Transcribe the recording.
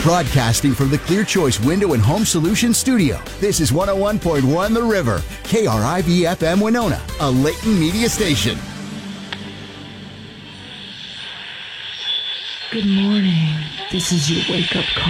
Broadcasting from the Clear Choice Window and Home Solutions Studio, this is 101.1 The River, KRIV-FM Winona, a Layton media station. Good morning. This is your wake-up call.